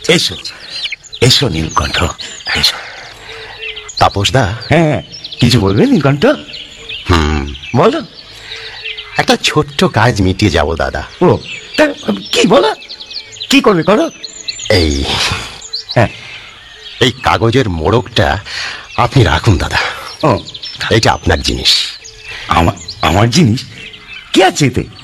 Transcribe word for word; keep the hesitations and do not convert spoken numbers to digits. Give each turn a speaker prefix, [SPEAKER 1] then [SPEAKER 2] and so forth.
[SPEAKER 1] এসো এসো নীলকণ্ঠ, এসো।
[SPEAKER 2] তাপসদা।
[SPEAKER 1] হ্যাঁ, কিছু বলবে নীলকণ্ঠ?
[SPEAKER 2] হুম,
[SPEAKER 1] বলো।
[SPEAKER 2] একটা ছোট্ট কাজ মিটিয়ে যাব দাদা।
[SPEAKER 1] ও, তা কি বলো, কি করবে করো।
[SPEAKER 2] এই
[SPEAKER 1] হ্যাঁ,
[SPEAKER 2] এই কাগজের মোড়কটা আপনি রাখুন দাদা।
[SPEAKER 1] ও,
[SPEAKER 2] এটা আপনার জিনিস।
[SPEAKER 1] আমার আমার জিনিস? কি আছে এতে?